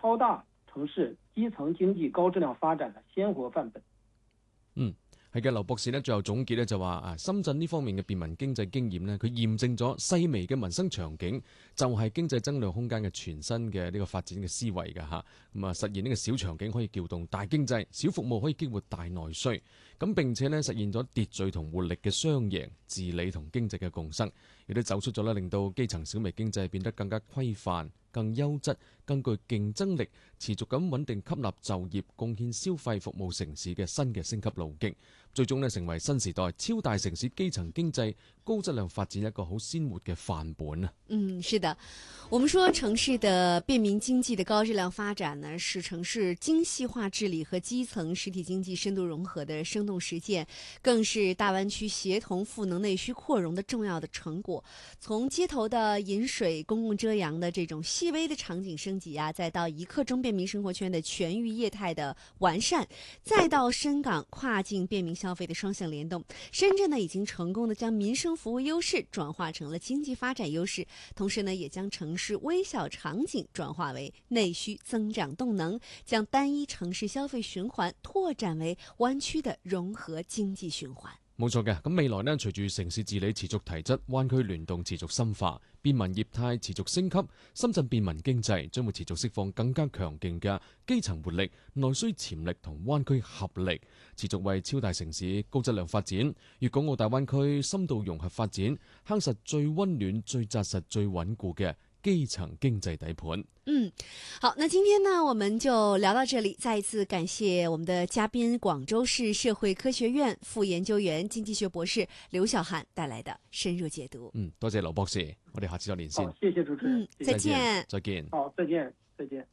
超大城市基層經濟高質量發展的鮮活範本。 係嘅，劉博士呢最後總結呢就話深圳呢方面嘅便民經濟經驗呢，佢驗證咗細微嘅民生場景就係經濟增量空間嘅全新嘅呢個發展嘅思維㗎嚇。咁啊，實現呢個小場景可以撬動大經濟，小服務可以激活大內需。咁並且呢實現咗秩序同活力嘅雙贏，治理同經濟嘅共生，亦都走出咗令到基層小微經濟變得更加規範、更優質、更具競爭力，持續咁穩定吸納就業、貢獻消費服務城市嘅新嘅升級路徑，最終成為新時代超大城市基層經濟高質量發展一個好鮮活嘅範本啊！ 是的，我們說城市的便民經濟的高質量發展呢，是城市精細化治理和基層實體經濟深度融合的生動實踐，更是大灣區協同賦能內需擴容的重要的成果。從街頭的飲水、公共遮陽的這種細微的場景升級再到一刻鐘便民生活圈的全域業態的完善，再到深港跨境便民消費的雙向聯動，深圳呢已經成功的將民生服務優勢轉化成了經濟發展優勢，同時呢也將城市微小場景轉化為內需增長動能，將單一城市消費循環拓展為灣區的融合經濟循環。 冇錯嘅，咁未來呢，隨住城市治理持續提質，灣區聯動持續深化，便民業態持續升級，深圳便民經濟將會持續釋放更加強勁嘅基層活力、內需潛力同灣區合力，持續為超大城市高質量發展、粵港澳大灣區深度融合發展夯實最溫暖、最紮實、最穩固嘅基層經濟底盤。 好，那今天呢我們就聊到這裡，再一次感謝我們的嘉賓，廣州市社會科學院副研究員、經濟學博士劉小漢帶來的深入解讀。 多謝劉博士，我哋下次再連線。 謝謝主持人， 再見， 再見。 好，再見，再見。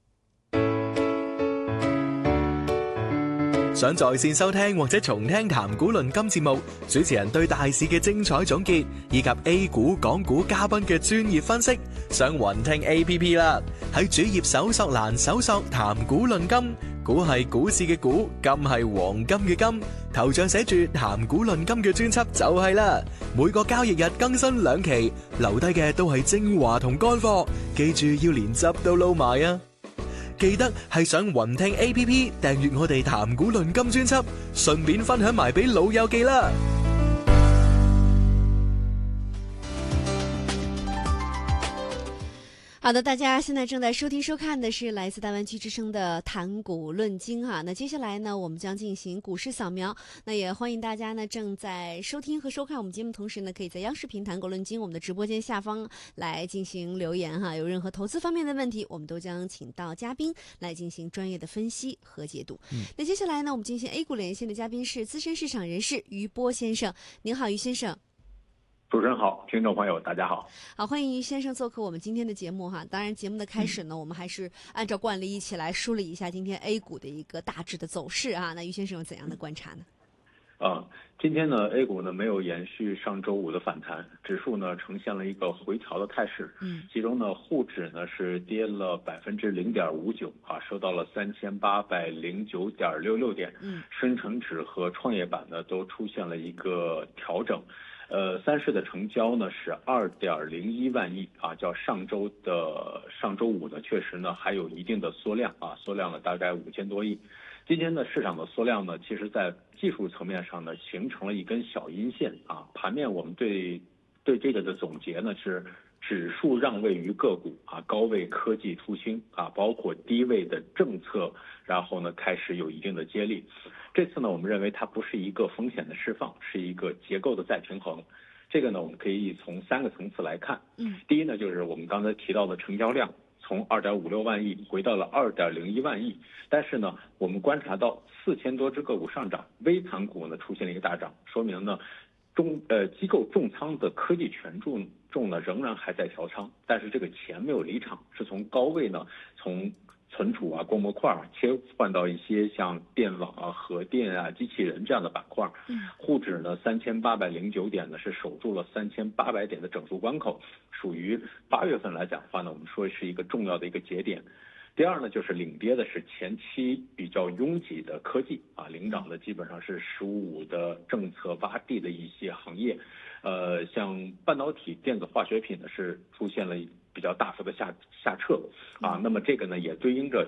想在線收聽或者重聽談股論金節目，主持人對大市嘅精彩總結，以及 A 股、港股嘉賓嘅專業分析，上雲聽 APP 啦。喺主頁搜索欄搜索談股論金，股係股市嘅股，金係黃金嘅金，頭像寫住談股論金嘅專輯就係啦。每個交易日更新2期，留低嘅都係精華同乾貨，記住要連汁都撈埋啊！記得係上雲聽 APP 訂閱我哋談股論金專輯，順便分享埋俾老友記啦。 好的，大家現在正在收聽收看的是來自大灣區之聲的談股論金啊。那接下來呢，我們將進行股市掃描。那也歡迎大家呢正在收聽和收看我們節目，同時呢可以在央視頻談股論金我們的直播間下方來進行留言哈。有任何投資方面的問題，我們都將請到嘉賓來進行專業的分析和解讀。那接下來呢，我們進行 A 股連線的嘉賓是資深市場人士余波先生。您好，余先生。 主持人好，聽眾朋友大家好。 好，歡迎余先生做客我們今天的節目哈。當然節目的開始呢，我們還是按照慣例一起來梳理一下今天 A 股的一個大致的走勢啊。那余先生有怎樣的觀察呢？ 今天呢 A 股呢沒有延續上周五的反彈，指數呢呈現了一個回調的態勢。其中呢滬指呢是跌了0.59%收到了3809.66點。深成指和創業板呢都出現了一個調整。三市的成交呢是2.01萬億較上周五呢確實呢還有一定的縮量縮量了大概5000多億。今天的市場的縮量呢，其實在技術層面上呢形成了一根小陰線盤面我們對這個的總結呢是指數讓位於個股高位科技出清包括低位的政策，然後呢開始有一定的接力。這次呢我們認為它不是一個風險的釋放，是一個結構的再平衡。這個呢我們可以從3個層次來看。第一呢就是我們剛才提到的成交量從2.56萬億回到了2.01萬億，但是呢我們觀察到4000多隻個股上漲，微盤股呢出現了一個大漲，說明呢機構重倉的科技權重呢仍然還在調倉，但是這個錢沒有離場，是從高位呢從存儲光模塊切換到一些像電網核電機器人這樣的板塊。滬指呢3809點呢是守住了3800點的整數關口，屬於8月份來講的話呢，我們說是一個重要的一個節點。第二呢就是領跌的是前期比較擁擠的科技領漲的基本上是15的政策洼地的一些行業，像半導體、電子化學品呢是出現了比較大幅的下撤那麼這個呢也對應着